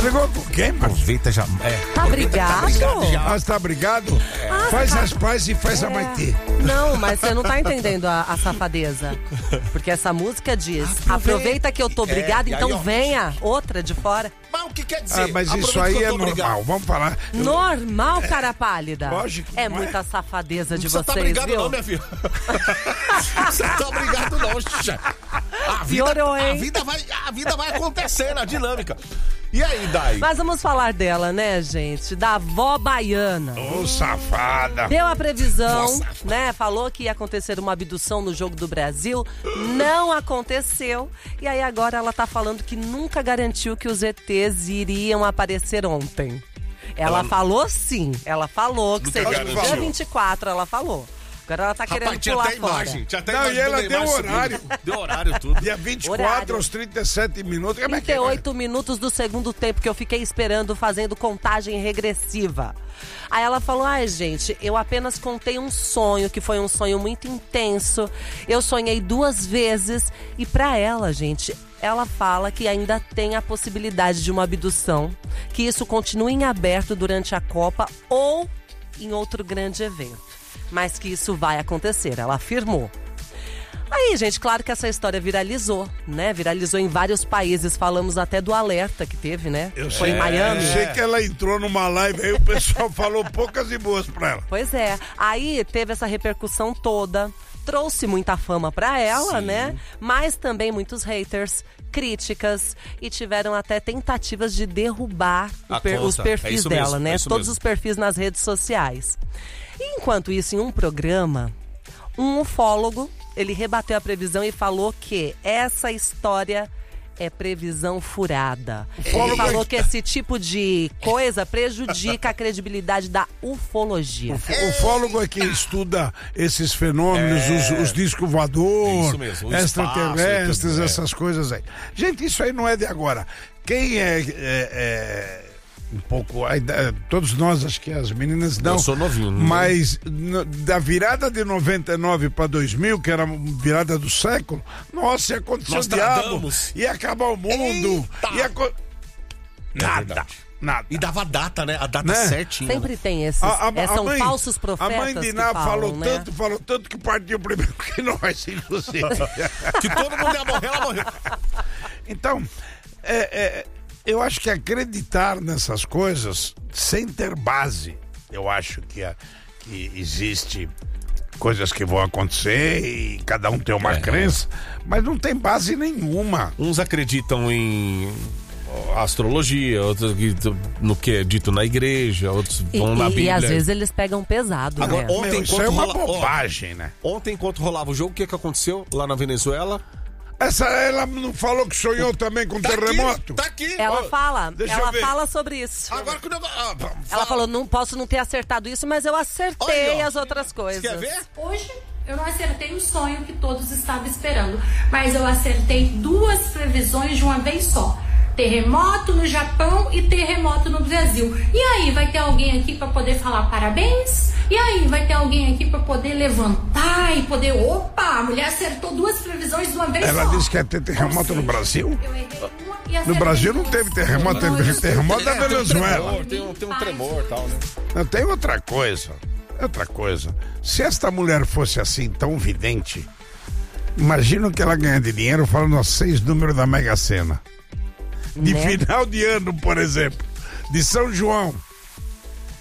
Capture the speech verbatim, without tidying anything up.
Brigou com quem, mano? Aproveita já. É, Tá brigado? Ah, você tá brigado? Ah, faz tá. as pazes e faz a Maitê. Não, mas você não tá entendendo a, a safadeza. Porque essa música diz: aproveita que eu tô brigado, É, e aí, então ó. venha outra de fora. Mas o que quer dizer? Ah, mas isso Aproveita aí que é eu tô normal. brigado. Vamos falar. Eu- Normal, cara pálida. Lógico que É não é. muita safadeza de Você tá vocês, brigado viu? não, minha filha. Você tá brigado não, Xuxa. A vida, Piorou, hein? a vida vai, a vida vai acontecendo, a dinâmica. E aí, Dai? Mas vamos falar dela, né, gente? Da avó baiana. Ô, safada. Deu a previsão, Nossa. né? Falou que ia acontecer uma abdução no Jogo do Brasil. Não aconteceu. E aí agora ela tá falando que nunca garantiu que os E Tês iriam aparecer ontem. Ela, Ela- falou sim. Ela falou que Nunca seria no garantiu. dia vinte e quatro, ela falou. Agora ela tá Rapaz, querendo tinha pular até fora. imagem. Tinha até Não, imagem e ela do Neymar deu subindo. horário. Deu horário tudo. Dia vinte e quatro Horário. aos trinta e sete minutos. Como é que trinta e é? oito minutos do segundo tempo que eu fiquei esperando, fazendo contagem regressiva. Aí ela falou: ai, gente, eu apenas contei um sonho, que foi um sonho muito intenso. Eu sonhei duas vezes. E pra ela, gente, ela fala que ainda tem a possibilidade de uma abdução, que isso continue em aberto durante a Copa ou em outro grande evento. Mas que isso vai acontecer, ela afirmou. Aí, gente, claro que essa história viralizou, né? Viralizou em vários países. Falamos até do alerta que teve, né? Eu Foi sei, em Miami. Eu sei que ela entrou numa live, aí o pessoal falou poucas e boas pra ela. Pois é. Aí teve essa repercussão toda. Trouxe muita fama pra ela, Sim. né? Mas também muitos haters, críticas e tiveram até tentativas de derrubar o A per- conta. os É perfis isso dela, mesmo, né? é isso Todos mesmo. os perfis nas redes sociais. E enquanto isso, em um programa, um ufólogo, ele rebateu a previsão e falou que essa história é previsão furada. Ele Ufólogo falou é- que esse tipo de coisa prejudica a credibilidade da ufologia. O ufólogo é quem estuda esses fenômenos, É. os, os discos É voador, isso mesmo, o extraterrestres, espaço e tudo, é. essas coisas aí. Gente, isso aí não é de agora. Quem é, é- é um pouco... a ida- Todos nós, acho que as meninas não. Eu sou novinho, não Mas no- da virada de noventa e nove para dois mil, que era a virada do século, nossa, ia acontecer o diabo, Nostradamus. ia acabar o mundo, Eita. ia... co- É Nada, verdade. nada. E dava data, né? A data Né? certinha. Sempre tem esses. A- a- é, são a mãe- falsos profetas. A mãe de que Ná falam, falou né? tanto, falou tanto que partiu primeiro que nós, inclusive. Que todo mundo ia morrer, ela morreu. Então, é, é, eu acho que acreditar nessas coisas sem ter base, eu acho que, a- que existe coisas que vão acontecer e cada um tem uma É. crença, mas não tem base nenhuma. Uns acreditam em astrologia, outros acreditam no que é dito na igreja, outros E, vão na e- Bíblia. e às vezes eles pegam pesado, Agora, né? ontem, Meu, isso enquanto é uma rola- ó, bobagem, né? Ontem, enquanto rolava o jogo, o que, que aconteceu lá na Venezuela? Essa, ela não falou que sonhou também com terremoto? Aqui, tá aqui. Ela Ó, fala, deixa eu ela ver. fala sobre isso. Agora que o negócio... ah, Ela fala. falou, não posso não ter acertado isso, mas eu acertei Olha, ó. as outras coisas. Quer ver? Hoje eu não acertei o sonho que todos estavam esperando, mas eu acertei duas previsões de uma vez só. Terremoto no Japão e terremoto no Brasil. E aí, vai ter alguém aqui para poder falar parabéns? E aí, vai ter alguém aqui para poder levantar e poder... Opa, a mulher acertou duas previsões de uma vez Ela só. disse que ia ter terremoto Ou no seja, Brasil? eu errei uma e No acertei Brasil não duas. teve terremoto, Não, teve eu- terremoto da É, tem um Venezuela. tremor, Tem um, tem um tremor e tal, né? Não, tem outra coisa. Outra coisa. Se esta mulher fosse assim, tão vidente, imagina o que ela ganha de dinheiro falando os seis números da Mega Sena. De Né? final de ano, por exemplo. De São João.